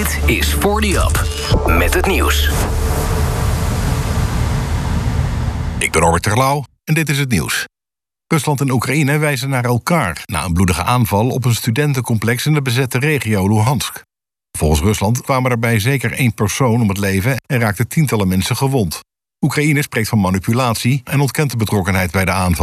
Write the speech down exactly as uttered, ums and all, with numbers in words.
Dit is For The Up, met het nieuws. Ik ben Robert Terlouw en dit is het nieuws. Rusland en Oekraïne wijzen naar elkaar na een bloedige aanval op een studentencomplex in de bezette regio Luhansk. Volgens Rusland kwamen daarbij zeker één persoon om het leven en raakten tientallen mensen gewond. Oekraïne spreekt van manipulatie en ontkent de betrokkenheid bij de aanval.